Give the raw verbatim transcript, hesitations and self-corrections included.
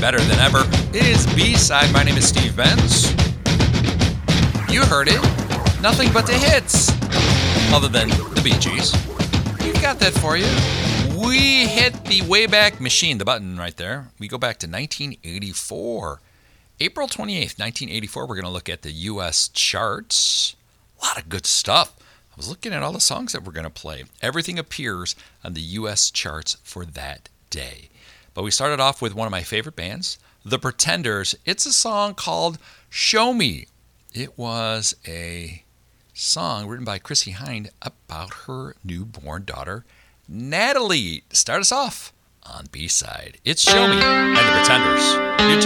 better than ever. It is B-Side. My name is Steve Benz. You heard it. Nothing but the hits. Other than the Bee Gees. We've got that for you. We hit the Wayback Machine, the button right there. We go back to nineteen eighty-four. April twenty-eighth, nineteen eighty-four, we're going to look at the U S charts. A lot of good stuff. I was looking at all the songs that we're going to play. Everything appears on the U S charts for that day. But we started off with one of my favorite bands, The Pretenders. It's a song called Show Me. It was a song written by Chrissie Hynde about her newborn daughter, Natalie. Start us off on B-Side. It's Show Me and The Pretenders. You